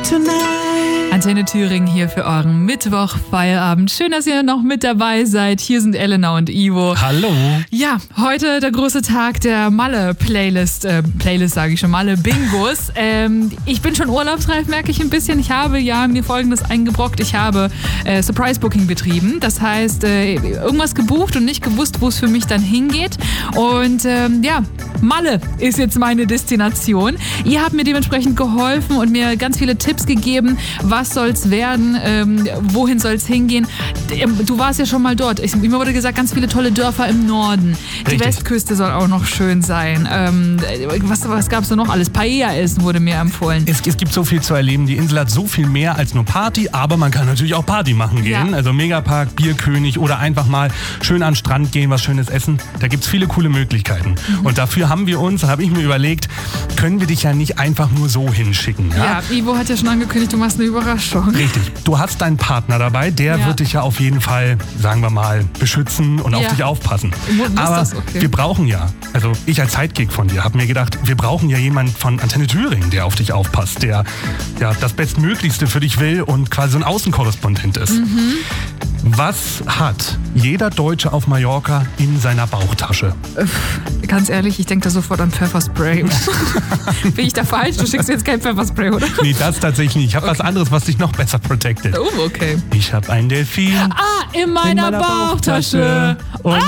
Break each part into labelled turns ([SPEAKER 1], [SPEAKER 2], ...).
[SPEAKER 1] tonight.
[SPEAKER 2] Antenne Thüringen hier für euren Mittwoch-Feierabend. Schön, dass ihr noch mit dabei seid. Hier sind Elena und Ivo.
[SPEAKER 1] Hallo.
[SPEAKER 2] Ja, heute der große Tag der Malle-Playlist. Sage ich schon, Malle-Bingos. Ich bin schon urlaubsreif, merke ich ein bisschen. Ich habe mir Folgendes eingebrockt. Ich habe Surprise-Booking betrieben. Das heißt, irgendwas gebucht und nicht gewusst, wo es für mich dann hingeht. Und Malle ist jetzt meine Destination. Ihr habt mir dementsprechend geholfen und mir ganz viele Tipps gegeben. Was soll's werden? Wohin soll's hingehen? Du warst ja schon mal dort. Mir wurde gesagt, ganz viele tolle Dörfer im Norden.
[SPEAKER 1] Richtig.
[SPEAKER 2] Die Westküste soll auch noch schön sein. Was gab's da noch alles? Paella essen wurde mir empfohlen.
[SPEAKER 1] Es gibt so viel zu erleben. Die Insel hat so viel mehr als nur Party, aber man kann natürlich auch Party machen gehen.
[SPEAKER 2] Ja.
[SPEAKER 1] Also Megapark, Bierkönig oder einfach mal schön an den Strand gehen, was Schönes essen. Da gibt's viele coole Möglichkeiten. Und dafür habe ich mir überlegt, können wir dich ja nicht einfach nur so hinschicken.
[SPEAKER 2] Ja, Ivo hat ja schon angekündigt, du machst eine Überraschung.
[SPEAKER 1] Richtig. Du hast deinen Partner dabei, der wird dich ja auf jeden Fall, sagen wir mal, beschützen und auf dich aufpassen. Aber wir brauchen also ich als Sidekick von dir habe mir gedacht, wir brauchen ja jemanden von Antenne Thüringen, der auf dich aufpasst, der das Bestmöglichste für dich will und quasi so ein Außenkorrespondent ist. Mhm. Was hat jeder Deutsche auf Mallorca in seiner Bauchtasche?
[SPEAKER 2] Ganz ehrlich, ich denke da sofort an Pfefferspray. Bin ich da falsch? Du schickst jetzt kein Pfefferspray, oder?
[SPEAKER 1] Nee, das tatsächlich nicht. Ich habe was anderes, was dich noch besser protected.
[SPEAKER 2] Oh, okay.
[SPEAKER 1] Ich habe einen Delfin
[SPEAKER 2] in meiner Bauchtasche.
[SPEAKER 1] Und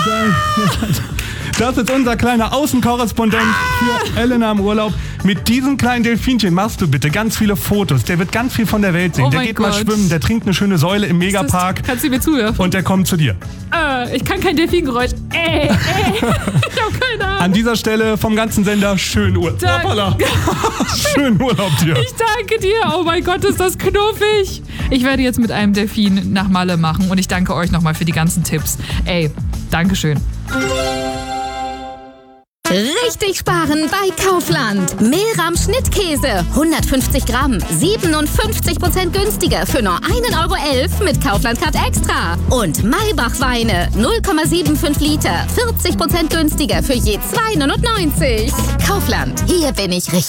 [SPEAKER 1] das ist unser kleiner Außenkorrespondent für Elena im Urlaub. Mit diesem kleinen Delfinchen machst du bitte ganz viele Fotos. Der wird ganz viel von der Welt sehen.
[SPEAKER 2] Oh
[SPEAKER 1] der
[SPEAKER 2] mein
[SPEAKER 1] geht mal
[SPEAKER 2] Gott.
[SPEAKER 1] schwimmen, der trinkt eine schöne Säule im Megapark.
[SPEAKER 2] Kannst du mir zuhören?
[SPEAKER 1] Und der kommt zu dir.
[SPEAKER 2] Ich kann kein Delfingeräusch. Ich hab keine Ahnung.
[SPEAKER 1] An dieser Stelle vom ganzen Sender schönen Urlaub. Hoppala. Schönen Urlaub dir.
[SPEAKER 2] Ich danke dir. Oh mein Gott, ist das knuffig. Ich werde jetzt mit einem Delfin nach Malle machen und ich danke euch nochmal für die ganzen Tipps. Dankeschön.
[SPEAKER 3] Richtig sparen bei Kaufland. Mehlrahm Schnittkäse, 150 Gramm, 57% günstiger für nur 1,11 € mit Kaufland Card Extra. Und Maybach Weine, 0,75 Liter, 40% günstiger für je 2,99 €. Kaufland, hier bin ich richtig.